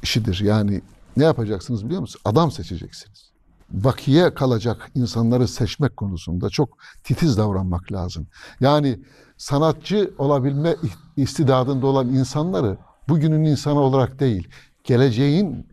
işidir. Yani ne yapacaksınız biliyor musunuz? Adam seçeceksiniz. Bakiye kalacak insanları seçmek konusunda çok titiz davranmak lazım. Yani sanatçı olabilme istidadında olan insanları bugünün insanı olarak değil, geleceğin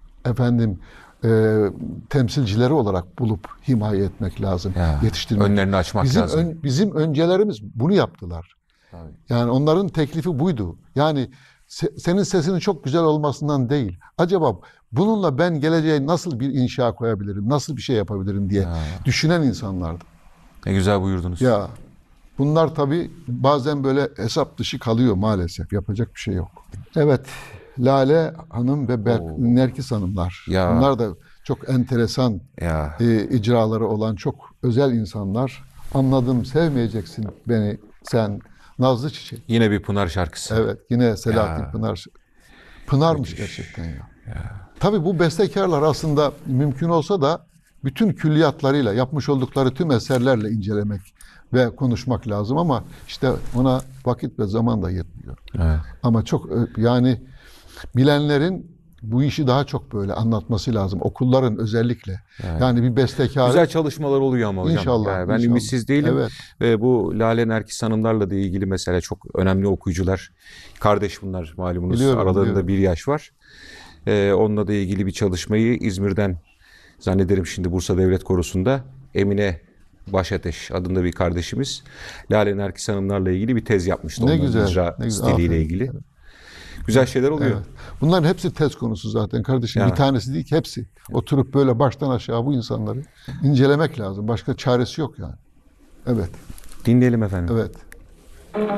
temsilcileri olarak bulup himaye etmek lazım, Ya, yetiştirmek. önlerini açmak lazım. Bizim öncelerimiz bunu yaptılar. Tabii. Yani onların teklifi buydu. Yani senin sesinin çok güzel olmasından değil. Acaba bununla ben geleceğe nasıl bir inşa koyabilirim, nasıl bir şey yapabilirim diye düşünen insanlardı. Ne güzel buyurdunuz. Ya bunlar tabii bazen böyle hesap dışı kalıyor maalesef. Yapacak bir şey yok. Evet, Lale Hanım ve Nergis Hanımlar. Ya. Bunlar da çok enteresan Ya. icraları olan çok özel insanlar. Anladım, sevmeyeceksin beni sen Nazlı Çiçek. Yine bir Pınar şarkısı. Evet, yine Selahattin Pınar. Pınarmış gerçekten ya. Tabii bu bestekarlar aslında mümkün olsa da bütün külliyatlarıyla, yapmış oldukları tüm eserlerle incelemek ve konuşmak lazım ama işte ona vakit ve zaman da yetmiyor. Evet. Ama çok yani bilenlerin bu işi daha çok böyle anlatması lazım. Okulların özellikle. Evet. Yani bir bestekar. Güzel çalışmalar oluyor ama hocam. İnşallah. Yani ben inşallah. ümitsiz değilim. Evet. Ve bu Lale Nergis Hanımlarla da ilgili mesela çok önemli okuyucular. Kardeş bunlar malumunuz. Biliyorum, Aralarında biliyorum. bir yaş var. Onunla da ilgili bir çalışmayı İzmir'den zannederim şimdi Bursa Devlet Korosu'nda Emine Başateş adında bir kardeşimiz Lale Nergis Hanımlarla ilgili bir tez yapmıştı. Ne Onların güzel. icra Ne güzel. stiliyle Aferin. ilgili. Evet. Güzel şeyler oluyor. Evet. Bunların hepsi tez konusu zaten kardeşim. Yani. Bir tanesi değil ki hepsi. Oturup böyle baştan aşağı bu insanları incelemek lazım. Başka çaresi yok yani. Evet. Dinleyelim efendim. Evet.